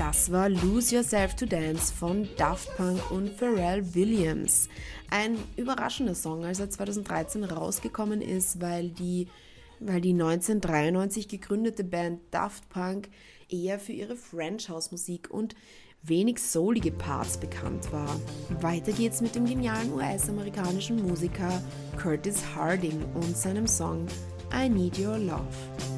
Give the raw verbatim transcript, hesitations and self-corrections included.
Das war Lose Yourself to Dance von Daft Punk und Pharrell Williams. Ein überraschender Song, als er zweitausenddreizehn rausgekommen ist, weil die, weil die neunzehnhundertdreiundneunzig gegründete Band Daft Punk eher für ihre French House Musik und wenig soulige Parts bekannt war. Weiter geht's mit dem genialen U S-amerikanischen Musiker Curtis Harding und seinem Song I Need Your Love.